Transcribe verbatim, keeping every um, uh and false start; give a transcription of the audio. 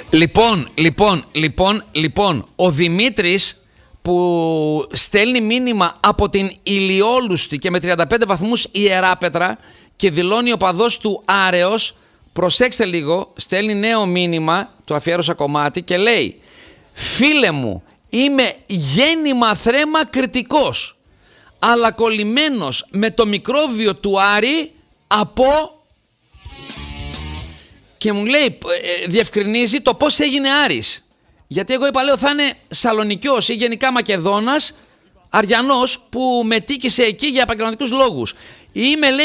Λοιπόν, λοιπόν, λοιπόν, λοιπόν, ο Δημήτρης που στέλνει μήνυμα από την Ηλιόλουστη και με τριάντα πέντε βαθμούς Ιεράπετρα και δηλώνει ο παδός του Άρεος, προσέξτε λίγο, στέλνει νέο μήνυμα, το αφιέρωσα κομμάτι και λέει: φίλε μου, είμαι γέννημα θρέμα κριτικός, αλλά κολλημένος με το μικρόβιο του Άρη από... Και μου λέει, διευκρινίζει το πώς έγινε Άρης. Γιατί εγώ είπα, λέω, θα είναι Σαλονικιός ή γενικά Μακεδόνας, Αριανός που μετήκησε εκεί για επαγγελματικούς λόγους. Είμαι, λέει,